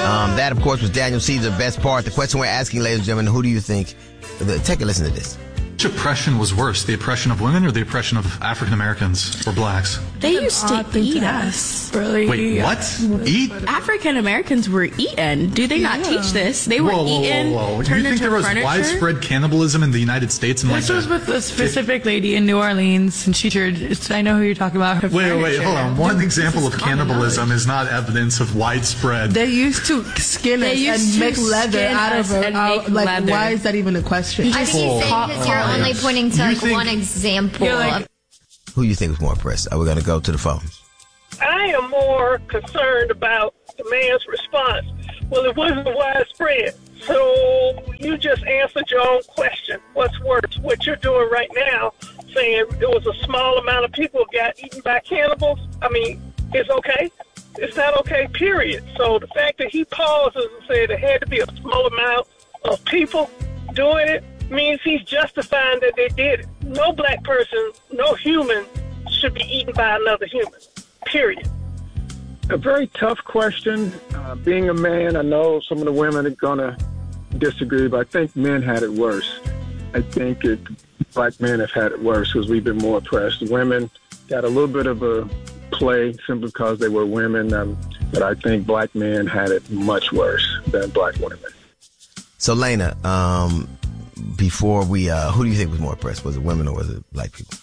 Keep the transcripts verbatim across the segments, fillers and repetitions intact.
Um, that, of course, was Daniel Caesar, Best Part. The question we're asking, ladies and gentlemen, who do you think... Take a listen to this. Which oppression was worse, the oppression of women or the oppression of African Americans or blacks? They used to eat us. Really? Wait, what? Eat? African Americans were eaten. Do they not Yeah. teach this? They were Whoa, whoa, eaten, whoa, whoa. Do turned you think into there was furniture? widespread cannibalism in the United States? In This like was the, with a specific lady in New Orleans, and she turned. it's- I know who you're talking about. Her Wait, wait, furniture. hold on. One example of is common cannibalism knowledge. is not evidence of widespread. They used to skin They us used and to make leather skin out us of it. and Out- make like, leather. why is that even a question? I think he's saying because you're only pointing to You like think- one example. You're like- of, Who do you think was more oppressed? Are we going to go to the phones? I am more concerned about the man's response. Well, it wasn't widespread. So you just answered your own question. What's worse? What you're doing right now, saying it was a small amount of people got eaten by cannibals, I mean, it's okay. It's not okay, period. So the fact that he pauses and said it had to be a small amount of people doing it means he's justifying that they did it. No black person, no human should be eaten by another human, period. A very tough question. Uh, being a man, I know some of the women are going to disagree, but I think men had it worse. I think it, black men have had it worse because we've been more oppressed. Women got a little bit of a play simply because they were women, um, but I think black men had it much worse than black women. So, Lena, um, before we... Uh, who do you think was more oppressed? Was it women or was it black people?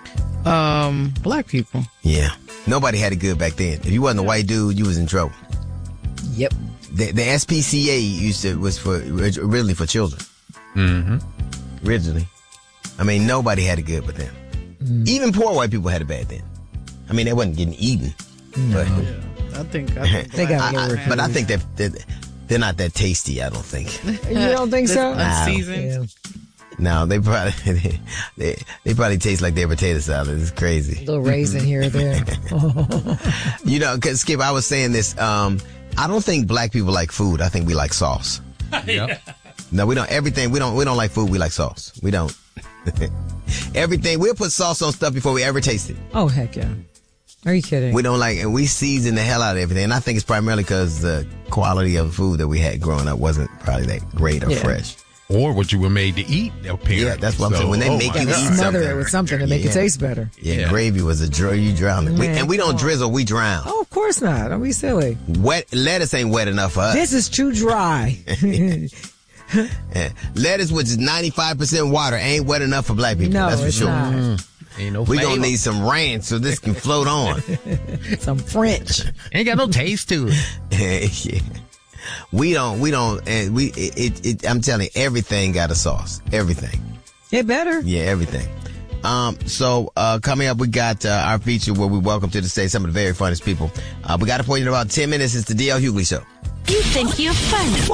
Um, black people. Yeah. Nobody had it good back then. If you wasn't a white dude, you was in trouble. Yep. The, the S P C A used to was for originally for children. Mm-hmm. Originally, I mean, nobody had it good but them. Mm. Even poor white people had it bad then. I mean, they wasn't getting eaten. No. But, I think, I think They got I, I, but I think that they're, they're not that tasty. I don't think. You don't think so? unseasoned. Yeah. No, they probably they, they they probably taste like their potato salad. It's crazy. A little raisin here or there. You know, cause Skip, I was saying this. Um, I don't think black people like food. I think we like sauce. Yeah. No, we don't. Everything we don't. We don't like food. We like sauce. We don't. Everything we'll put sauce on stuff before we ever taste it. Oh, heck yeah. Are you kidding? We don't like, and we season the hell out of everything. And I think it's primarily because the quality of food that we had growing up wasn't probably that great or Yeah. fresh. Or what you were made to eat, apparently. Yeah, that's what I'm saying. When they oh make my you God. eat Smother something. it with something to make Yeah. it taste better. Yeah, Yeah. gravy was a dr- you drown. We, Man, and we don't come on. drizzle, we drown. Oh, of course not. Don't be silly. Wet lettuce ain't wet enough for us. This is too dry. Yeah. Lettuce, which is ninety-five percent water, ain't wet enough for black people. No, That's for it's sure. not. Ain't no We flavor. gonna need some ranch so this can float on. Some French. Ain't got no taste to it. Yeah. We don't, we don't, and we, it, it, it, I'm telling you, everything got a sauce. Everything. It better. Yeah, everything. Um, so, uh, coming up, we got, uh, our feature where we welcome to the stage some of the very funniest people. Uh, we got a point in about ten minutes. It's the D L Hughley Show. You think you're funny.